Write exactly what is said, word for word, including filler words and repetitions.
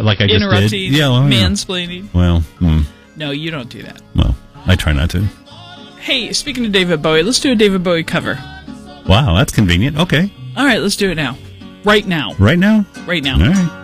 like I just interrupting, did. Yeah, well, mansplaining. Yeah. Well, mm, no, you don't do that. Well, I try not to. Hey, speaking of David Bowie, let's do a David Bowie cover. Wow, that's convenient. Okay. All right, let's do it now. Right now. Right now? Right now. All right.